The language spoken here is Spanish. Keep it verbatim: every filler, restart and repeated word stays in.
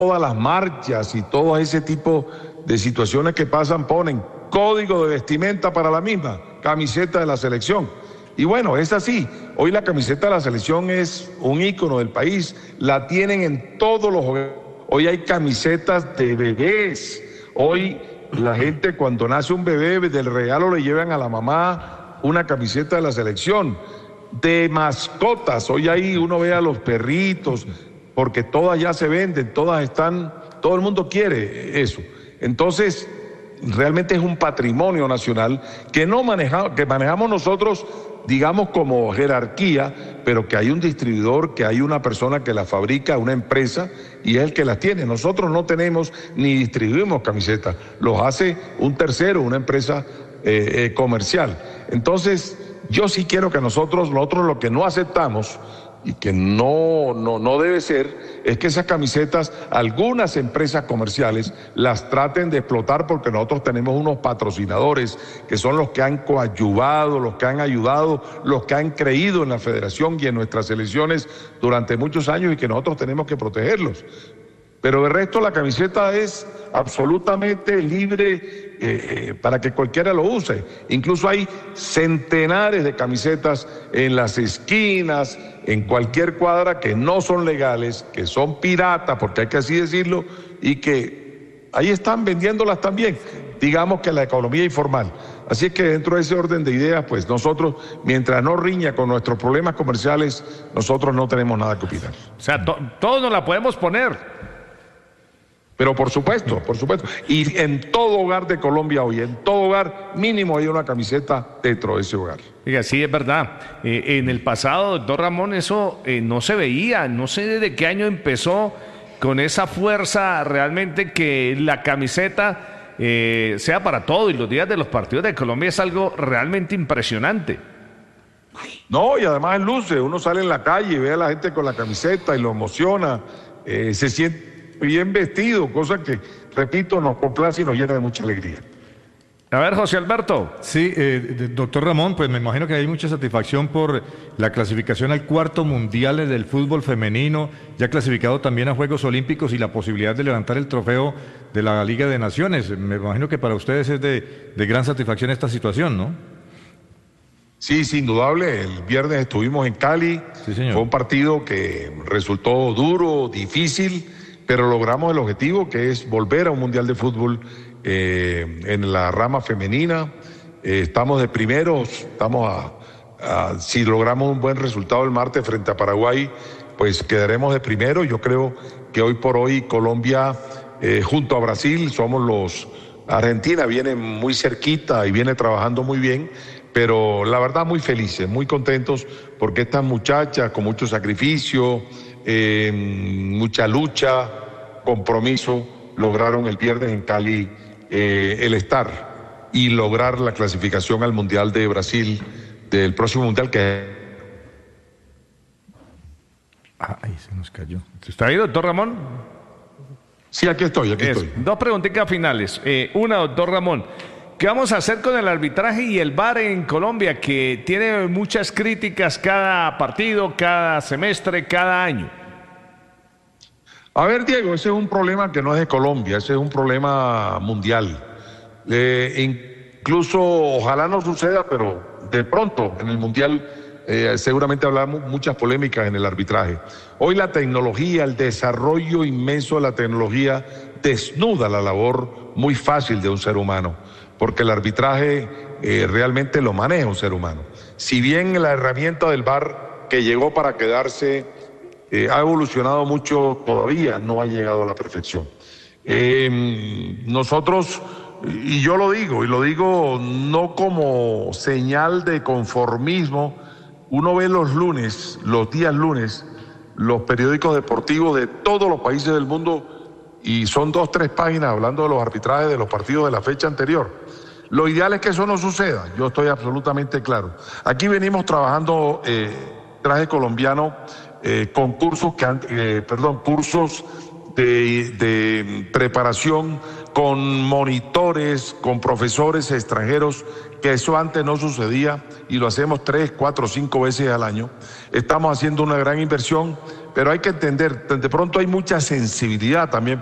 todas las marchas y todo ese tipo de situaciones que pasan ponen código de vestimenta para la misma, camiseta de la selección. Y bueno, es así. Hoy la camiseta de la selección es un ícono del país, la tienen en todos los hogares. Hoy hay camisetas de bebés. Hoy la gente cuando nace un bebé, del regalo le llevan a la mamá una camiseta de la selección. De mascotas, hoy ahí uno ve a los perritos, porque todas ya se venden, todas están, todo el mundo quiere eso. Entonces, realmente es un patrimonio nacional que no maneja, que manejamos nosotros, digamos, como jerarquía, pero que hay un distribuidor, que hay una persona que la fabrica, una empresa, y es el que las tiene. Nosotros no tenemos ni distribuimos camisetas, los hace un tercero, una empresa eh, eh, comercial. Entonces, yo sí quiero que nosotros, nosotros lo que no aceptamos y que no, no, no debe ser, es que esas camisetas, algunas empresas comerciales las traten de explotar, porque nosotros tenemos unos patrocinadores que son los que han coadyuvado, los que han ayudado, los que han creído en la federación y en nuestras selecciones durante muchos años, y que nosotros tenemos que protegerlos. Pero de resto la camiseta es absolutamente libre eh, eh, para que cualquiera lo use. Incluso hay centenares de camisetas en las esquinas, en cualquier cuadra, que no son legales, que son piratas, porque hay que así decirlo, y que ahí están vendiéndolas también, digamos que la economía informal. Así es que dentro de ese orden de ideas, pues nosotros, mientras no riña con nuestros problemas comerciales, nosotros no tenemos nada que opinar. O sea, to todos nos la podemos poner. Pero por supuesto, por supuesto. Y en todo hogar de Colombia hoy, en todo hogar mínimo hay una camiseta dentro de ese hogar. Oiga, sí, es verdad. Eh, en el pasado, doctor Ramón, eso eh, no se veía. No sé desde qué año empezó con esa fuerza realmente que la camiseta eh, sea para todo. Y los días de los partidos de Colombia es algo realmente impresionante. No, y además en luces. Uno sale en la calle y ve a la gente con la camiseta y lo emociona. Eh, se siente bien vestido, cosa que, repito, nos complace y nos llena de mucha alegría. A ver, José Alberto. Sí, eh, doctor Ramón, pues me imagino que hay mucha satisfacción por la clasificación al cuarto mundial del fútbol femenino, ya clasificado también a Juegos Olímpicos, y la posibilidad de levantar el trofeo de la Liga de Naciones. Me imagino que para ustedes es de, de gran satisfacción esta situación, ¿no? Sí, sin indudable. El viernes estuvimos en Cali. Sí, señor. Fue un partido que resultó duro, difícil, pero logramos el objetivo, que es volver a un mundial de fútbol eh, en la rama femenina. Eh, estamos de primeros, estamos a, a, si logramos un buen resultado el martes frente a Paraguay, pues quedaremos de primero. Yo creo que hoy por hoy Colombia, eh, junto a Brasil, somos los... Argentina viene muy cerquita y viene trabajando muy bien, pero la verdad muy felices, muy contentos, porque estas muchachas con mucho sacrificio, eh, mucha lucha, compromiso, lograron el viernes en Cali eh, el estar y lograr la clasificación al Mundial de Brasil, del próximo Mundial que... Ay, se nos cayó. ¿Está ahí, doctor Ramón? Sí, aquí estoy, aquí Eso. estoy. Dos preguntitas finales. Eh, una, doctor Ramón, ¿qué vamos a hacer con el arbitraje y el V A R en Colombia, que tiene muchas críticas cada partido, cada semestre, cada año? A ver, Diego, ese es un problema que no es de Colombia, ese es un problema mundial. Eh, incluso, ojalá no suceda, pero de pronto en el mundial eh, seguramente hablamos muchas polémicas en el arbitraje. Hoy la tecnología, el desarrollo inmenso de la tecnología desnuda la labor muy fácil de un ser humano, porque el arbitraje eh, realmente lo maneja un ser humano. Si bien la herramienta del V A R, que llegó para quedarse, Eh, ha evolucionado mucho, todavía no ha llegado a la perfección. Eh, nosotros, y yo lo digo, y lo digo no como señal de conformismo, uno ve los lunes, los días lunes, los periódicos deportivos de todos los países del mundo, y son dos, tres páginas hablando de los arbitrajes de los partidos de la fecha anterior. Lo ideal es que eso no suceda, yo estoy absolutamente claro. Aquí venimos trabajando eh, traje colombiano, Eh, concursos que han, eh, perdón, cursos de, de preparación con monitores, con profesores extranjeros, que eso antes no sucedía, y lo hacemos tres, cuatro, cinco veces al año. Estamos haciendo una gran inversión pero hay que entender, de pronto hay mucha sensibilidad también